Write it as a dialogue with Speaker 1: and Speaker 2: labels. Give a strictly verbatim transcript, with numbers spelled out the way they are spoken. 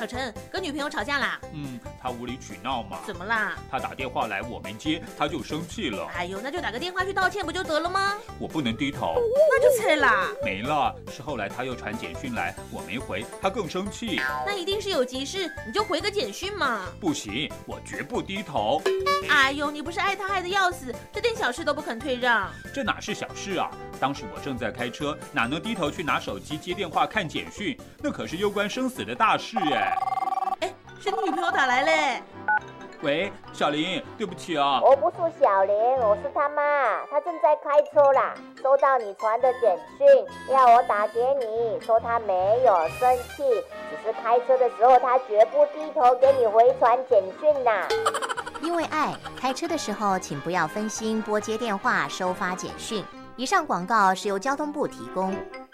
Speaker 1: 小陈，跟女朋友吵架啦？
Speaker 2: 嗯，他无理取闹嘛。
Speaker 1: 怎么啦？
Speaker 2: 他打电话来，我没接，他就生气了。
Speaker 1: 哎呦，那就打个电话去道歉不就得了吗？
Speaker 2: 我不能低头。
Speaker 1: 那就菜啦。
Speaker 2: 没了，是后来他又传简讯来，我没回，他更生气。
Speaker 1: 那一定是有急事，你就回个简讯嘛。
Speaker 2: 不行，我绝不低头。
Speaker 1: 哎呦，你不是爱他爱得要死，这点小事都不肯退让。
Speaker 2: 这哪是小事啊？当时我正在开车，哪能低头去拿手机接电话看简讯？那可是攸关生死的大事哎！
Speaker 1: 哎，是你女朋友打来嘞。
Speaker 2: 喂，小林，对不起啊。
Speaker 3: 我不是小林，我是他妈，她正在开车啦，收到你传的简讯，要我打给你，说她没有生气，只是开车的时候她绝不低头给你回传简讯啦。
Speaker 4: 因为爱，开车的时候请不要分心拨接电话、收发简讯。以上广告是由交通部提供。